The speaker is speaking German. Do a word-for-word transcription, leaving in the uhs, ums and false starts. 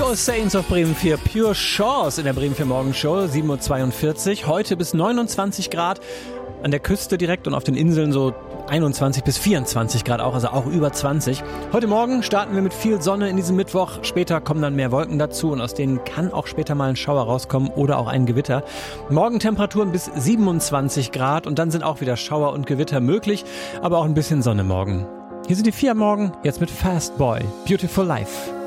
Hello Saints of Bremen vier, Pure Shores in der Bremen vier Morgenshow, sieben Uhr zweiundvierzig. Heute bis neunundzwanzig Grad, an der Küste direkt und auf den Inseln so einundzwanzig bis vierundzwanzig Grad auch, also auch über zwanzig. Heute Morgen starten wir mit viel Sonne in diesem Mittwoch. Später kommen dann mehr Wolken dazu und aus denen kann auch später mal ein Schauer rauskommen oder auch ein Gewitter. Morgen Temperaturen bis siebenundzwanzig Grad und dann sind auch wieder Schauer und Gewitter möglich, aber auch ein bisschen Sonne morgen. Hier sind die vier am Morgen, jetzt mit Fast Boy, Beautiful Life.